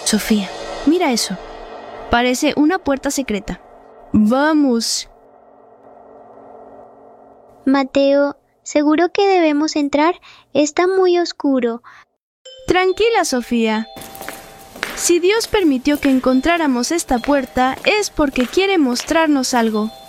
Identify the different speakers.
Speaker 1: Sofía, mira eso. Parece una puerta secreta. ¡Vamos!
Speaker 2: Mateo, ¿seguro que debemos entrar? Está muy oscuro.
Speaker 1: Tranquila, Sofía. Si Dios permitió que encontráramos esta puerta, es porque quiere mostrarnos algo.